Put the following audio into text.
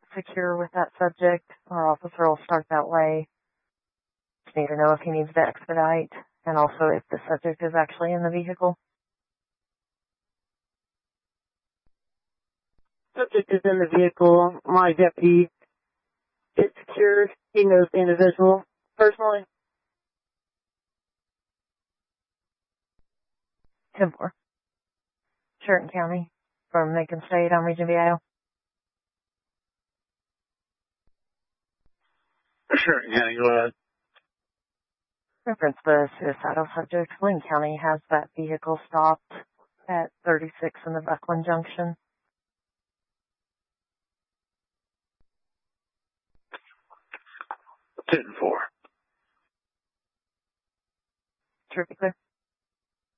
secure with that subject, our officer will start that way. Just need to know if he needs to expedite and also if the subject is actually in the vehicle. Subject is in the vehicle. My deputy is secured. He knows the individual personally. 10-4. Sheridan County from Macon State. I'm Region VIO. Sheridan County, go ahead. Reference the suicidal subject. Linn County has that vehicle stopped at 36 in the Buckland Junction. 10-4. Terrific clear.